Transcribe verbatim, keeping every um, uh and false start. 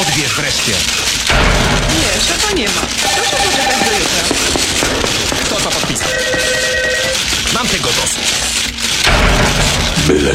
Odbierz wreszcie. Nie, szefa nie ma. Proszę poczekać do jutra. Kto to podpisał? Mam tego dosyć. Byle